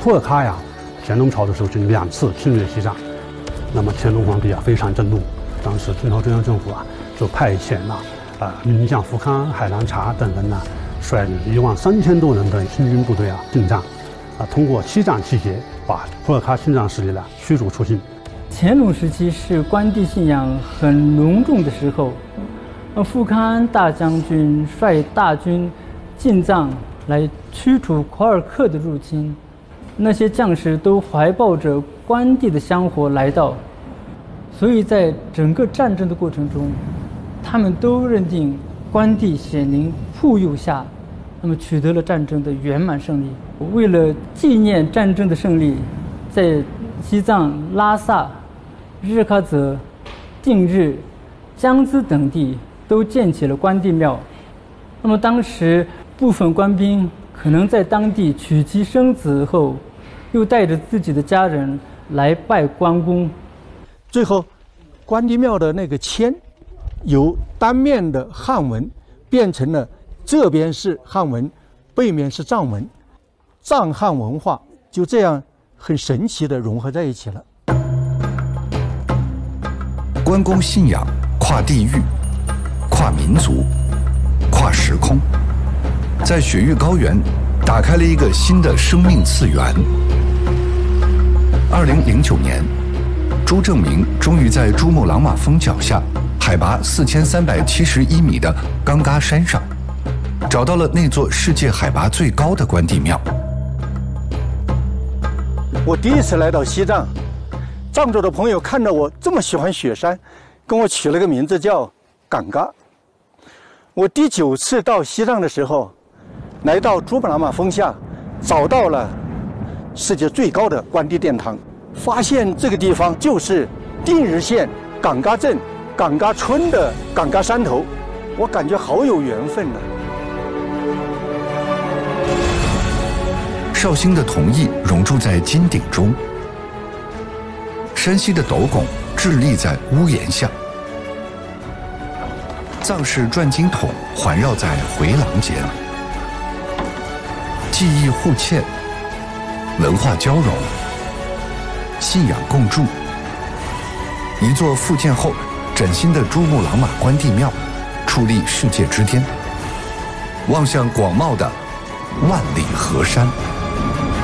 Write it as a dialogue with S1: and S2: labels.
S1: 普洱卡呀，乾隆朝的时候就2次侵略西藏，那么乾隆皇帝啊非常震怒，当时清朝中央政府啊就派遣了名将福康、海兰察等人呢，率领13000多人的新军部队啊进藏，通过西藏集结，把普洱卡新藏势力呢驱逐出境。
S2: 乾隆时期是关帝信仰很隆重的时候，富康大将军率大军进藏来驱除库尔克的入侵，那些将士都怀抱着关帝的香火来到，所以在整个战争的过程中，他们都认定关帝显灵护佑下，那么取得了战争的圆满胜利。为了纪念战争的胜利，在西藏拉萨、日喀则、定日、江孜等地都建起了关帝庙。那么当时部分官兵可能在当地娶妻生子后，又带着自己的家人来拜关公。
S3: 最后，关帝庙的那个签由单面的汉文变成了这边是汉文，背面是藏文，藏汉文化就这样很神奇地融合在一起了。
S4: 关公信仰跨地域、跨民族、跨时空，在雪域高原打开了一个新的生命次元。2009年，朱正明终于在珠穆朗玛峰脚下，海拔4371米的冈嘎山上，找到了那座世界海拔最高的关帝庙。
S3: 我第一次来到西藏，藏族的朋友看到我这么喜欢雪山，跟我取了个名字叫冈嘎。我第9次到西藏的时候，来到珠穆朗玛峰下，找到了世界最高的关帝殿堂，发现这个地方就是定日县冈嘎镇冈嘎村的冈嘎山头，我感觉好有缘分呢。
S4: 绍兴的铜艺熔铸在金鼎中，山西的斗拱屹立在屋檐下，藏式转经筒环绕在回廊间，技艺互嵌，文化交融，信仰共筑。一座复建后崭新的珠穆朗玛关帝庙矗立世界之巅，望向广袤的万里河山。